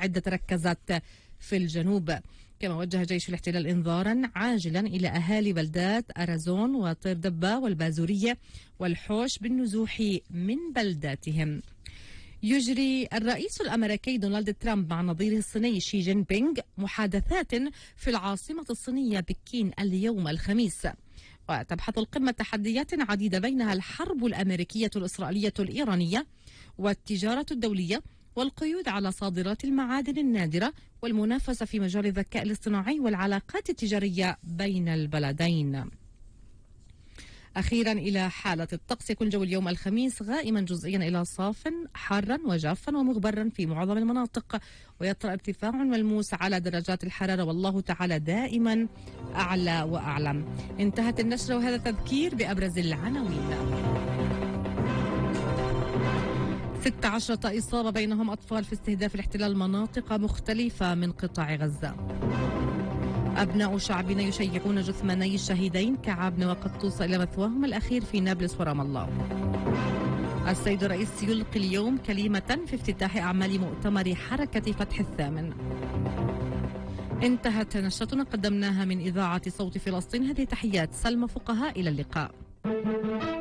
عدة ركزات في الجنوب. كما وجه جيش الاحتلال إنذارا عاجلا إلى أهالي بلدات أرازون وطير دبة والبازورية والحوش بالنزوح من بلداتهم. يجري الرئيس الأمريكي دونالد ترامب مع نظيره الصيني شي جين بينغ محادثات في العاصمة الصينية بكين اليوم الخميس. وتبحث القمة تحديات عديدة بينها الحرب الأمريكية الإسرائيلية الإيرانية والتجارة الدولية والقيود على صادرات المعادن النادرة والمنافسة في مجال الذكاء الاصطناعي والعلاقات التجارية بين البلدين. أخيرا إلى حالة الطقس. يكون جو اليوم الخميس غائما جزئيا إلى صاف حارا وجافا ومغبرا في معظم المناطق، ويطرأ ارتفاع ملموس على درجات الحرارة، والله تعالى دائما أعلى وأعلم. انتهت النشرة وهذا تذكير بأبرز العناوين. 16 إصابة بينهم أطفال في استهداف الاحتلال مناطق مختلفة من قطاع غزة. أبناء شعبنا يشيعون جثماني الشهيدين كعبن وقطوس إلى مثواهم الأخير في نابلس ورام الله. السيد الرئيس يلقي اليوم كلمة في افتتاح أعمال مؤتمر حركة فتح الثامن. انتهت نشرتنا قدمناها من إذاعة صوت فلسطين. هذه تحيات سلمى فقهاء، إلى اللقاء.